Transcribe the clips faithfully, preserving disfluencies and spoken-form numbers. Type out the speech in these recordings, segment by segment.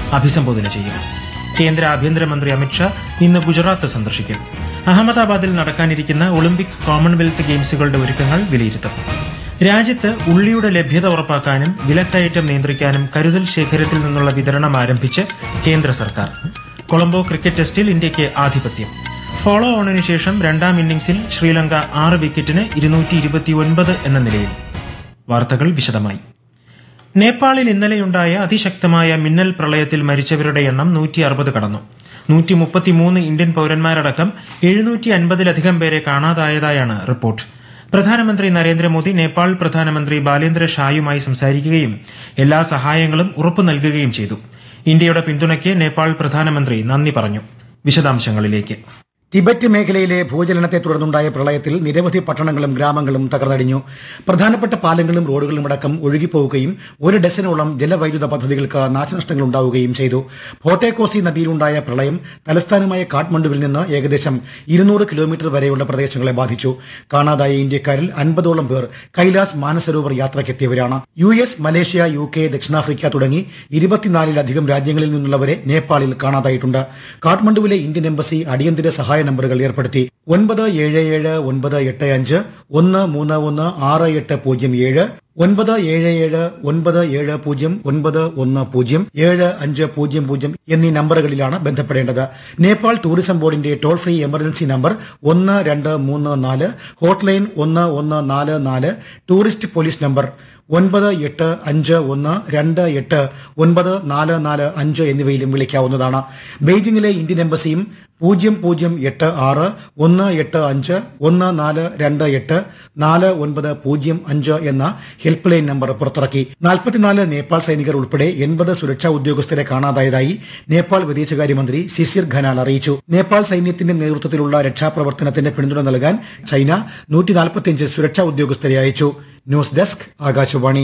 അഭിസംബോധന ചെയ്യും. കേന്ദ്ര ആഭ്യന്തരമന്ത്രി അമിത്ഷാ ഇന്ന് ഗുജറാത്ത് സന്ദർശിക്കും. അഹമ്മദാബാദിൽ നടക്കാനിരിക്കുന്ന ഒളിമ്പിക് കോമൺവെൽത്ത് ഗെയിംസുകളുടെ ഒരുക്കങ്ങൾ വിലയിരുത്തും. രാജ്യത്ത് ഉള്ളിയുടെ ലഭ്യത ഉറപ്പാക്കാനും വിലക്കയറ്റം നിയന്ത്രിക്കാനും കരുതൽ ശേഖരത്തിൽ നിന്നുള്ള വിതരണം ആരംഭിച്ച് കേന്ദ്ര സർക്കാർ. കൊളംബോ ക്രിക്കറ്റ് ടെസ്റ്റിൽ ഇന്ത്യയ്ക്ക് ആധിപത്യം. ഫോളോ ഓണിന് ശേഷം രണ്ടാം ഇന്നിംഗ്സിൽ ശ്രീലങ്ക ആറ് വിക്കറ്റിന് ഇരുന്നൂറ്റി ഇരുപത്തിയൊൻപത് എന്ന നിലയിൽ. വാർത്തകൾ വിശദമായി. നേപ്പാളിൽ ഇന്നലെയുണ്ടായ അതിശക്തമായ മിന്നൽ പ്രളയത്തിൽ മരിച്ചവരുടെ എണ്ണം നൂറ്റി അറുപത് കടന്നു. നൂറ്റി മുപ്പത്തിമൂന്ന് ഇന്ത്യൻ പൌരന്മാരടക്കം എഴുന്നൂറ്റി അൻപതിലധികം പേരെ കാണാതായതായാണ് റിപ്പോർട്ട്. പ്രധാനമന്ത്രി നരേന്ദ്രമോദി നേപ്പാൾ പ്രധാനമന്ത്രി ബാലേന്ദ്ര ഷായുമായി സംസാരിക്കുകയും എല്ലാ സഹായങ്ങളും ഉറപ്പു നൽകുകയും ചെയ്തു. ഇന്ത്യയുടെ പിന്തുണയ്ക്ക് നേപ്പാൾ പ്രധാനമന്ത്രി നന്ദി പറഞ്ഞു. വിശദാംശങ്ങളിലേക്ക്. ടിബറ്റ് മേഖലയിലെ ഭൂചലനത്തെ തുടർന്നുണ്ടായ പ്രളയത്തിൽ നിരവധി പട്ടണങ്ങളും ഗ്രാമങ്ങളും തകർന്നടിഞ്ഞു. പ്രധാനപ്പെട്ട പാലങ്ങളും റോഡുകളും അടക്കം ഒഴുകിപ്പോവുകയും ഒരു ഡസനോളം ജലവൈദ്യുത പദ്ധതികൾക്ക് നാശനഷ്ടങ്ങൾ ഉണ്ടാവുകയും ചെയ്തു. ഭോട്ടേക്കോസി നദിയിലുണ്ടായ പ്രളയം തലസ്ഥാനമായ കാഠ്മണ്ഡുവിൽ നിന്ന് ഏകദേശം ഇരുന്നൂറ് കിലോമീറ്റർ വരെയുള്ള പ്രദേശങ്ങളെ ബാധിച്ചു. കാണാതായ ഇന്ത്യക്കാരിൽ അൻപതോളം പേർ Kailas Mansarovar യാത്രയ്ക്കെത്തിയവരാണ്. U S, Malaysia, U K, ദക്ഷിണാഫ്രിക്ക തുടങ്ങി ഇരുപത്തിനാലിലധികം രാജ്യങ്ങളിൽ നിന്നുള്ളവരെ നേപ്പാളിൽ കാണാതായിട്ടുണ്ട്. കാഠ്മണ്ഡുവിലെ ഇന്ത്യൻ എംബസി അടിയന്തര സഹായ നമ്പറുകൾ ഏർപ്പെടുത്തി. ഒൻപത് ഏഴ് ഏഴ് ഒൻപത് എട്ട് അഞ്ച് ഒന്ന് മൂന്ന് ഒന്ന് ആറ് എട്ട് പൂജ്യം ഏഴ്, ഒൻപത് ഏഴ് ഏഴ് ഒൻപത് ഏഴ് പൂജ്യം ഒൻപത് ഒന്ന് പൂജ്യം ഏഴ് അഞ്ച് പൂജ്യം പൂജ്യം എന്നീ നമ്പറുകളിലാണ് ബന്ധപ്പെടേണ്ടത്. നേപ്പാൾ ടൂറിസം ബോർഡിന്റെ ടോൾ ഫ്രീ എമർജൻസി നമ്പർ ഒന്ന് രണ്ട് മൂന്ന് നാല്, ഹോട്ട്ലൈൻ ഒന്ന് ഒന്ന് നാല് നാല്, ടൂറിസ്റ്റ് പോലീസ് നമ്പർ ഒൻപത് എട്ട് അഞ്ച് ഒന്ന് രണ്ട് എട്ട് ഒൻപത് നാല് നാല് അഞ്ച് എന്നിവയിലും വിളിക്കാവുന്നതാണ്. ബെയ്ജിംഗിലെ ഇന്ത്യൻ എംബസിയും പൂജ്യം പൂജ്യം എട്ട് ആറ് ഒന്ന് എട്ട് അഞ്ച് ഒന്ന് നാല് രണ്ട് എട്ട് നാല് ഒൻപത് പൂജ്യം അഞ്ച് എന്ന ഹെൽപ്പ് ലൈൻ നമ്പർ പുറത്തിറക്കി. നാൽപ്പത്തിനാല് നേപ്പാൾ സൈനികർ ഉൾപ്പെടെ എൺപത് സുരക്ഷാ ഉദ്യോഗസ്ഥരെ കാണാതായതായി നേപ്പാൾ വിദേശകാര്യമന്ത്രി ശിശിർ ഖനാൽ അറിയിച്ചു. നേപ്പാൾ സൈന്യത്തിന്റെ നേതൃത്വത്തിലുള്ള രക്ഷാപ്രവർത്തനത്തിന് പിന്തുണ നൽകാൻ ചൈന നൂറ്റി നാൽപ്പത്തിയഞ്ച് സുരക്ഷാ ഉദ്യോഗസ്ഥരെ അയച്ചു. News desk, Akashvani.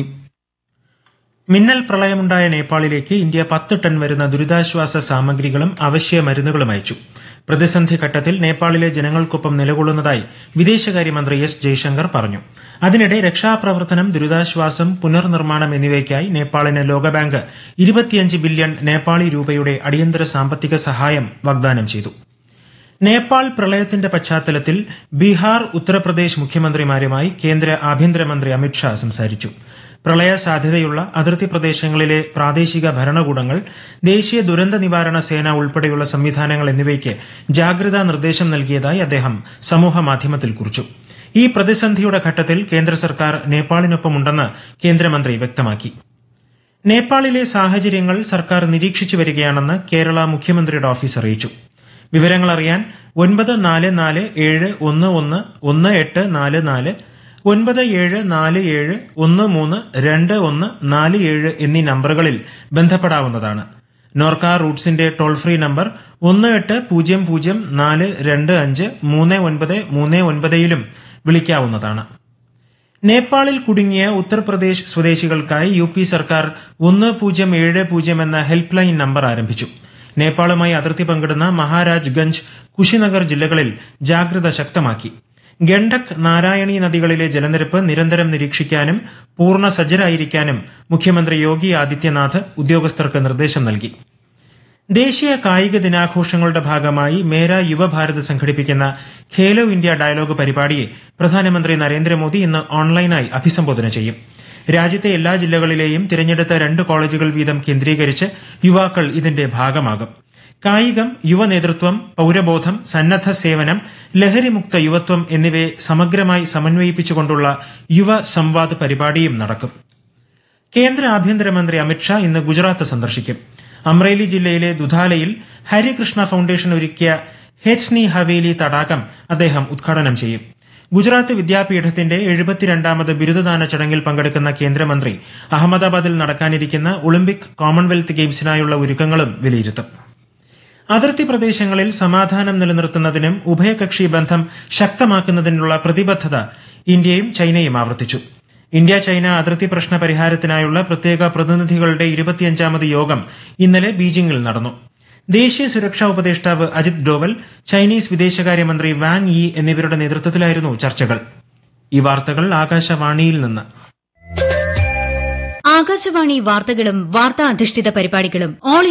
മിന്നൽ പ്രളയമുണ്ടായ നേപ്പാളിലേക്ക് ഇന്ത്യ പത്ത് ടൺ വരുന്ന ദുരിതാശ്വാസ സാമഗ്രികളും അവശ്യ മരുന്നുകളും അയച്ചു. പ്രതിസന്ധി ഘട്ടത്തിൽ നേപ്പാളിലെ ജനങ്ങൾക്കൊപ്പം നിലകൊള്ളുന്നതായി വിദേശകാര്യമന്ത്രി എസ് ജയശങ്കർ പറഞ്ഞു. അതിനിടെ രക്ഷാപ്രവർത്തനം, ദുരിതാശ്വാസം, പുനർനിർമ്മാണം എന്നിവയ്ക്കായി നേപ്പാളിന് ലോകബാങ്ക് ഇരുപത്തിയഞ്ച് ബില്യൺ നേപ്പാളി രൂപയുടെ അടിയന്തര സാമ്പത്തിക സഹായം വാഗ്ദാനം ചെയ്തു. നേപ്പാൾ പ്രളയത്തിന്റെ പശ്ചാത്തലത്തിൽ ബീഹാർ, ഉത്തർപ്രദേശ് മുഖ്യമന്ത്രിമാരുമായി കേന്ദ്ര ആഭ്യന്തരമന്ത്രി അമിത്ഷാ സംസാരിച്ചു. പ്രളയ സാധ്യതയുള്ള അതിർത്തി പ്രദേശങ്ങളിലെ പ്രാദേശിക ഭരണകൂടങ്ങൾ, ദേശീയ ദുരന്ത നിവാരണ സേന ഉൾപ്പെടെയുള്ള സംവിധാനങ്ങൾ എന്നിവയ്ക്ക് ജാഗ്രതാ നിർദ്ദേശം നൽകിയതായി അദ്ദേഹം സമൂഹമാധ്യമത്തിൽ കുറിച്ചു. ഈ പ്രതിസന്ധിയുടെ ഘട്ടത്തിൽ കേന്ദ്ര സർക്കാർ നേപ്പാളിനൊപ്പമുണ്ടെന്ന് കേന്ദ്രമന്ത്രി വ്യക്തമാക്കി. നേപ്പാളിലെ സാഹചര്യങ്ങൾ സർക്കാർ നിരീക്ഷിച്ചു വരികയാണെന്ന് കേരള മുഖ്യമന്ത്രിയുടെ ഓഫീസ് അറിയിച്ചു. വിവരങ്ങൾ അറിയാൻ ഒൻപത് നാല് നാല് ഏഴ് ഒന്ന് ഒന്ന് ഒന്ന് എട്ട് നാല് നാല്, ഒൻപത് ഏഴ് നാല് ഏഴ് ഒന്ന് മൂന്ന് രണ്ട് ഒന്ന് നാല് ഏഴ് എന്നീ നമ്പറുകളിൽ ബന്ധപ്പെടാവുന്നതാണ്. നോർക്ക റൂട്ട്സിന്റെ ടോൾ ഫ്രീ നമ്പർ ഒന്ന് എട്ട് പൂജ്യം പൂജ്യം നാല് രണ്ട് അഞ്ച് മൂന്ന് ഒൻപത് മൂന്ന് ഒൻപതിലും വിളിക്കാവുന്നതാണ്. നേപ്പാളിൽ കുടുങ്ങിയ ഉത്തർപ്രദേശ് സ്വദേശികൾക്കായി യു പി സർക്കാർ ഒന്ന് പൂജ്യം ഏഴ് പൂജ്യം എന്ന ഹെൽപ്പ് ലൈൻ നമ്പർ ആരംഭിച്ചു. നേപ്പാളുമായി അതിർത്തി പങ്കിടുന്ന മഹാരാജ് ഗഞ്ച്, കുശിനഗർ ജില്ലകളിൽ ജാഗ്രത ശക്തമാക്കി. ഗണ്ഡക്, നാരായണി നദികളിലെ ജലനിരപ്പ് നിരന്തരം നിരീക്ഷിക്കാനും പൂർണ്ണ സജ്ജരായിരിക്കാനും മുഖ്യമന്ത്രി യോഗി ആദിത്യനാഥ് ഉദ്യോഗസ്ഥർക്ക് നിർദ്ദേശം നൽകി. ദേശീയ കായിക ദിനാഘോഷങ്ങളുടെ ഭാഗമായി മേര യുവഭാരത് സംഘടിപ്പിക്കുന്ന ഖേലോ ഇന്ത്യ ഡയലോഗ് പരിപാടിയെ പ്രധാനമന്ത്രി നരേന്ദ്രമോദി ഇന്ന് ഓൺലൈനായി അഭിസംബോധന ചെയ്യും. രാജ്യത്തെ എല്ലാ ജില്ലകളിലെയും തിരഞ്ഞെടുത്ത രണ്ട് കോളേജുകൾ വീതം കേന്ദ്രീകരിച്ച് യുവാക്കൾ ഇതിന്റെ ഭാഗമാകും. കായികം, യുവനേതൃത്വം, പൌരബോധം, സന്നദ്ധ സേവനം, ലഹരിമുക്ത യുവത്വം എന്നിവയെ സമഗ്രമായി സമന്വയിപ്പിച്ചുകൊണ്ടുള്ള യുവ സംവാദ് പരിപാടിയും നടക്കും. കേന്ദ്ര ആഭ്യന്തരമന്ത്രി അമിത്ഷാ ഇന്ന് ഗുജറാത്ത് സന്ദർശിക്കും. അമ്രേലി ജില്ലയിലെ ദുധാലയിൽ ഹരികൃഷ്ണ ഫൌണ്ടേഷൻ ഒരുക്കിയ ഹെച്ച്നി ഹവേലി തടാകം അദ്ദേഹം ഉദ്ഘാടനം ചെയ്യും. ഗുജറാത്ത് വിദ്യാപീഠത്തിന്റെ എഴുപത്തിരണ്ടാമത് ബിരുദദാന ചടങ്ങിൽ പങ്കെടുക്കുന്ന കേന്ദ്രമന്ത്രി അഹമ്മദാബാദിൽ നടക്കാനിരിക്കുന്ന ഒളിമ്പിക് കോമൺവെൽത്ത് ഗെയിംസിനായുള്ള ഒരുക്കങ്ങളും വിലയിരുത്തും. അതിർത്തി പ്രദേശങ്ങളിൽ സമാധാനം നിലനിർത്തുന്നതിനും ഉഭയകക്ഷി ബന്ധം ശക്തമാക്കുന്നതിനുള്ള പ്രതിബദ്ധത ഇന്ത്യയും ചൈനയും ആവർത്തിച്ചു. ഇന്ത്യ ചൈന അതിർത്തി പ്രശ്ന പരിഹാരത്തിനായുള്ള പ്രത്യേക പ്രതിനിധികളുടെ ഇരുപത്തിയഞ്ചാമത് യോഗം ഇന്നലെ ബീജിംഗിൽ നടന്നു. ദേശീയ സുരക്ഷാ ഉപദേഷ്ടാവ് അജിത് ഡോവൽ, ചൈനീസ് വിദേശകാര്യമന്ത്രി വാങ് യി എന്നിവരുടെ നേതൃത്വത്തിലായിരുന്നു ചർച്ചകൾ. ഈ വാർത്തകൾ ആകാശവാണിയിൽ നിന്ന്. ആകാശവാണി വാർത്തകളും വാർത്താ അധിഷ്ഠിത പരിപാടികളും ഓൾ